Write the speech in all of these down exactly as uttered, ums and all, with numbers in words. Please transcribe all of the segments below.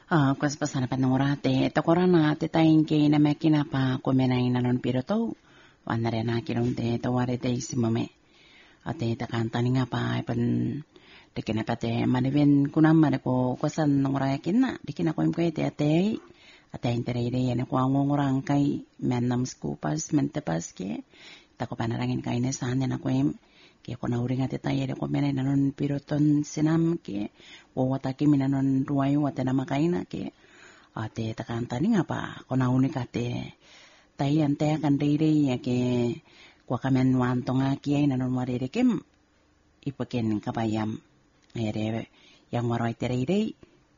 Ah, kwas pasana panungurate, takorana te tainke na makina pa kumena ina non piroto, wanare na kilonte taware te simame. Ate takantani nga pa pan dikina pate maniven kunam mane ko kwasan nunguraya kinna, dikina ko imkay te ate, ate interere yan ko ang ngurang kay menam skupas mentepas ke, tako panarangin kay ne sane na ko im, kaya ko nauring ate tayo ko mena ina non piroton sinam ke, wawatake minanon ruwayo wate na makaina ke, ate takantani nga pa, ko naunik ate, tayo ante kan rere ya ke, kwa kamen wanto nga kiay nanon marere kem, ipakin kabayam, ayere yang waroy terere,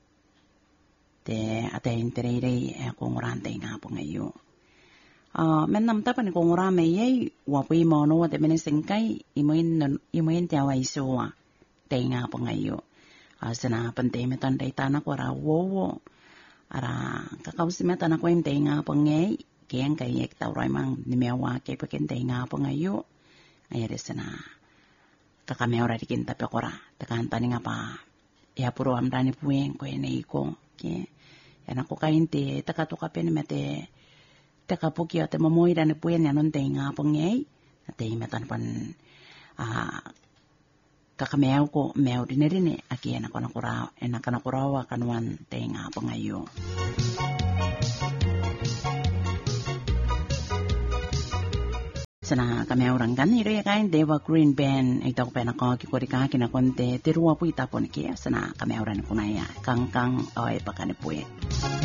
te atein terere ako ngurante nga po ngayo. Uh, menam tapan ko ngurame yay, wapoy mo no wate menesengkay, imoin imoin tiawa isuwa, te nga po ngayo. Uh, sana pante metan day tanak wara wowo, ara kakausimetan ako im te nga po ngay, kaya kay ek tawray mang nimewa kay pakintay nga po ngayo. Ayari sana kakamewra dikin tapi akora. Takantani nga pa. Ya puro amdani puweng ko yan ko. Kaya yan ako kainti. Takatukapen mete. Takapuki at mamoy na puweng yanon tay nga po ngay. Atay metan pan uh, kakamew ko. Mew din rin eh. Aki yan ako nakura, nakanakurawa kanuan tay nga po ngayo. Sana kami orang kan iro ya kain Dewa Green Band ito ko penako kikori ka kinakonte tiruwa po itapon kia sana kami orang kunaya kang kang oy pakane puye.